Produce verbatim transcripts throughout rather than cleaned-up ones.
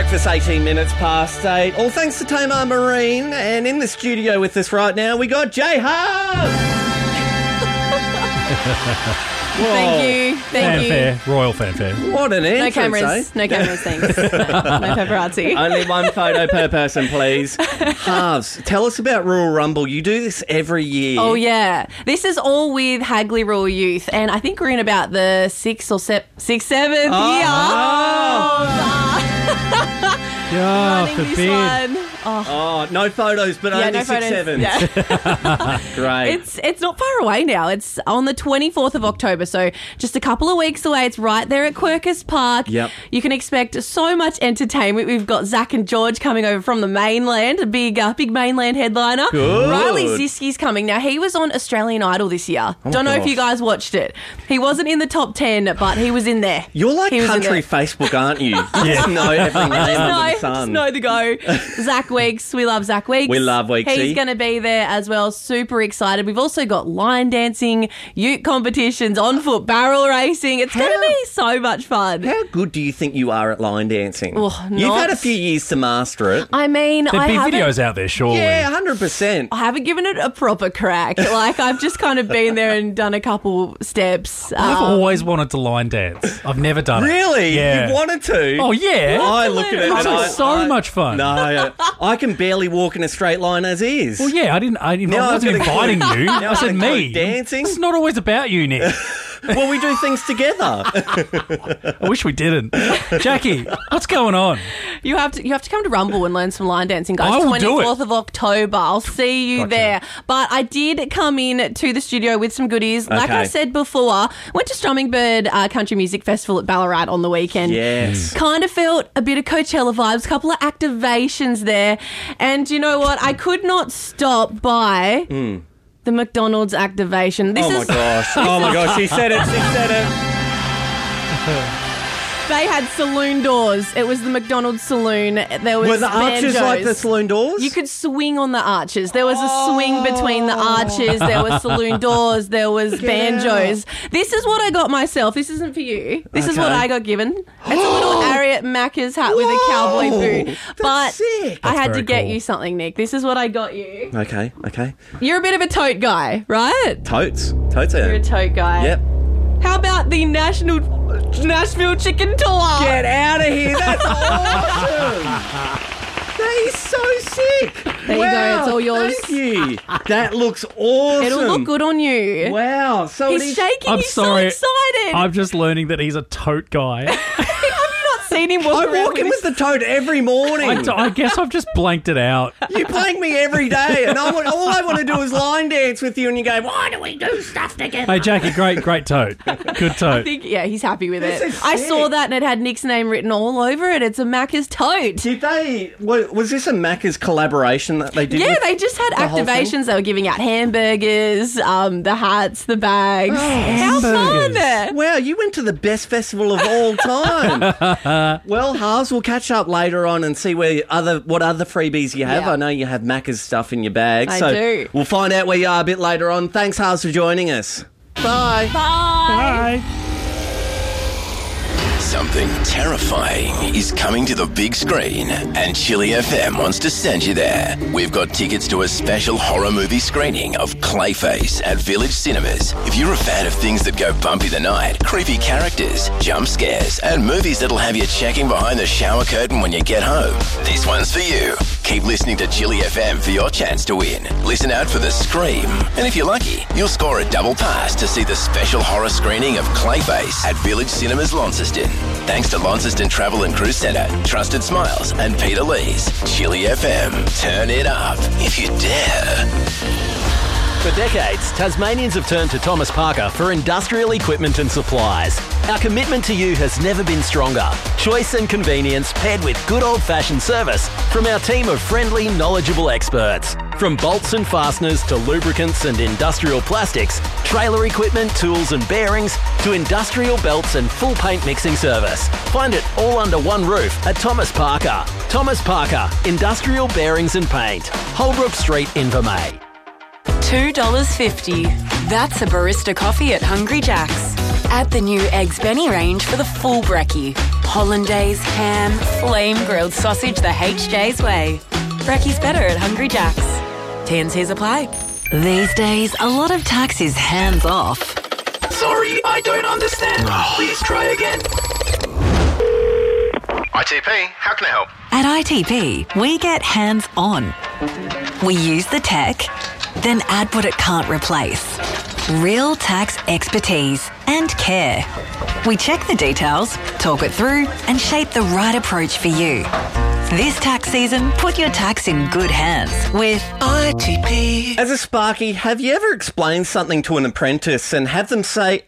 breakfast, eighteen minutes past eight. All thanks to Tamar Marine. And in the studio with us right now, we got Jay Hart. Thank you. Thank fanfare. you. Royal fanfare. What an No entrance, cameras. eh? No cameras, thanks. No, no paparazzi. Only one photo per person, please. Halves, tell us about Rural Rumble. You do this every year. Oh, yeah. This is all with Hagley Rural Youth, and I think we're in about the sixth or se- sixth, seventh Oh. year. Yeah, Running this forbid. one. Oh. Oh, no photos, but Yeah, only no six, photos. seven. Yeah. Great. It's it's not far away now. It's on the twenty-fourth of October, so just a couple of weeks away. It's right there at Quercus Park. Yep. You can expect so much entertainment. We've got Zach and George coming over from the mainland, a big uh, big mainland headliner. Good. Riley Ziski's coming. Now, he was on Australian Idol this year. Oh Don't know gosh. if you guys watched it. He wasn't in the top ten, but he was in there. You're like He was in country there. Facebook, aren't you? You just know every name Just under know, the just sun. know the go. Zach Weeks, we love Zach Weeks. We love Weeksy. He's going to be there as well. Super excited. We've also got line dancing, ute competitions, on foot barrel racing. It's going to How- be so much fun. How good do you think you are at line dancing? Oh, You've not- had a few years to master it. I mean, There'd I be haven't, videos out there, surely. Yeah, one hundred percent. I haven't given it a proper crack. Like, I've just kind of been there and done a couple steps. I've Um, always wanted to line dance. I've never done it. Really? Yeah. You wanted to? Oh, yeah. I look at it It and I, looks so I- much fun. No, I, I can barely walk in a straight line as is. Well, yeah, I didn't. I, didn't, Now I wasn't I've gotta inviting you. Now I said I've gotta me. go dancing? It's not always about you, Nick. Well, we do things together. I wish we didn't. Jackie, what's going on? You have to you have to come to Rumble and learn some line dancing, guys. I will do it. twenty-fourth of October. I'll see you Gotcha. there. But I did come in to the studio with some goodies. Like Okay. I said before, went to Strumming Bird uh, Country Music Festival at Ballarat on the weekend. Yes. Kind of felt a bit of Coachella vibes, a couple of activations there. And you know what? I could not stop by the McDonald's activation. This Oh, my is gosh. Oh, my gosh. She said it. She said it. They had saloon doors. It was the McDonald's saloon. There was Were the arches banjos. like the saloon doors? You could swing on the arches. There was a swing between the arches. There were saloon doors. There was banjos. This is what I got myself. This isn't for you. This is what Okay. I got given. It's a little Ariat Macca's hat with a cowboy Whoa, boot. that's But sick. I had to very get cool. you something, Nick. This is what I got you. Okay, okay. You're a bit of a tote guy, right? Totes. Totes You're a out. tote guy. Yep. How about the National Nashville Chicken Tour? Get out of here. That's awesome. That is so sick. There you go, it's all yours. Thank you. That looks awesome. It'll look good on you. Wow. So it He's is- shaking. I'm He's sorry. so excited. I'm just learning that he's a tote guy. Have you not seen him walk I around walk in with with the tote every morning. I, I guess I've just blanked it out. You blank me every day, and I want, all I want to do is line dance with you, and you go, why do we do stuff together? Hey, Jackie, great, great tote. Good I tote. think, yeah, he's happy with This it. is I sick. saw that and it had Nick's name written all over it. It's a Macca's tote. Did they, wa- was this a Macca's collaboration that they did? Yeah, with they just had the whole thing? activations. They were giving out hamburgers, um, the hats, the bags. How fun! hamburgers. Wow, you went to the best festival of all time. Well, Harves, we'll catch up later on and see where other what other freebies you have. Yeah. I know you have Macca's stuff in your bag. I so do. We'll find out where you are a bit later on. Thanks, Harves, for joining us. Bye. Bye. Bye. Something terrifying is coming to the big screen, and Chili F M wants to send you there. We've got tickets to a special horror movie screening of Clayface at Village Cinemas. If you're a fan of things that go bumpy the night, creepy characters, jump scares, and movies that'll have you checking behind the shower curtain when you get home, this one's for you. Keep listening to Chili F M for your chance to win. Listen out for the Scream. And if you're lucky, you'll score a double pass to see the special horror screening of Clayface at Village Cinemas Launceston. Thanks to Launceston Travel and Cruise Centre, Trusted Smiles, and Peter Lee's. Chili F M. Turn it up if you dare. For decades, Tasmanians have turned to Thomas Parker for industrial equipment and supplies. Our commitment to you has never been stronger. Choice and convenience paired with good old-fashioned service from our team of friendly, knowledgeable experts. From bolts and fasteners to lubricants and industrial plastics, trailer equipment, tools and bearings, to industrial belts and full paint mixing service. Find it all under one roof at Thomas Parker. Thomas Parker, Industrial Bearings and Paint. Holbrook Street, Invermay. two dollars fifty. That's a barista coffee at Hungry Jack's. Add the new Eggs Benny range for the full brekkie. hollandaise, ham, flame grilled sausage the H J's way. Brekkies better at Hungry Jack's. T and C's apply. These days, a lot of tax is hands off. Sorry, I don't understand. Please try again. I T P, how can I help? At I T P, we get hands on. We use the tech, then add what it can't replace. Real tax expertise and care. We check the details, talk it through, and shape the right approach for you. This tax season, put your tax in good hands with I T P. As a Sparky, have you ever explained something to an apprentice and have them say,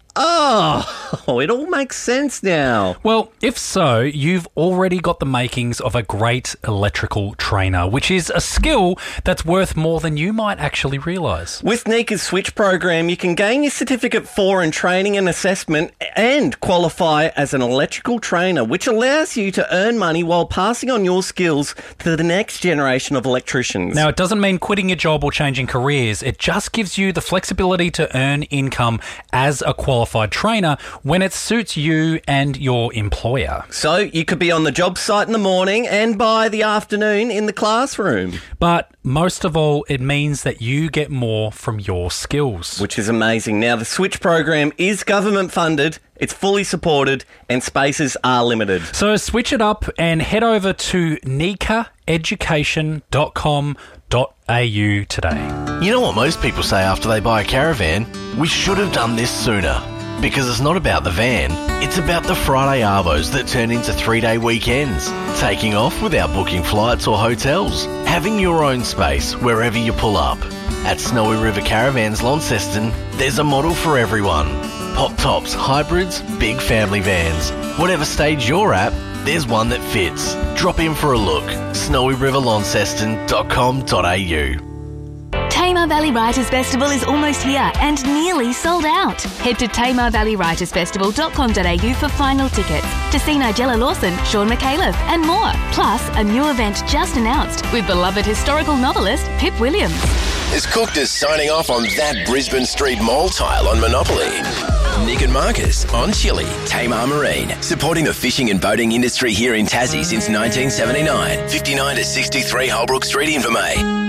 oh, it all makes sense now? Well, if so, you've already got the makings of a great electrical trainer, which is a skill that's worth more than you might actually realise. With Nika's Switch program, you can gain your certificate for and training and assessment and qualify as an electrical trainer, which allows you to earn money while passing on your skills to the next generation of electricians. Now, it doesn't mean quitting your job or changing careers. It just gives you the flexibility to earn income as a qualified trainer when it suits you and your employer. So you could be on the job site in the morning and by the afternoon in the classroom. But most of all, it means that you get more from your skills. Which is amazing. Now, the Switch program is government funded, it's fully supported, and spaces are limited. So switch it up and head over to nika education dot com dot a u today. You know what most people say after they buy a caravan? We should have done this sooner. Because it's not about the van, it's about the Friday arvos that turn into three-day weekends, taking off without booking flights or hotels, having your own space wherever you pull up. At Snowy River Caravans Launceston, there's a model for everyone. Pop tops, hybrids, big family vans. Whatever stage you're at, there's one that fits. Drop in for a look. snowy river launceston dot com dot a u. Tamar Valley Writers Festival is almost here and nearly sold out. Head to tamar valley writers festival dot com dot a u for final tickets to see Nigella Lawson, Sean McAuliffe and more. Plus, a new event just announced with beloved historical novelist Pip Williams. Is Cooked signing off on that Brisbane Street Mall tile on Monopoly. Nick and Marcus on Chili, Tamar Marine, supporting the fishing and boating industry here in Tassie since nineteen seventy-nine. fifty-nine to sixty-three Holbrook Street, Invermay.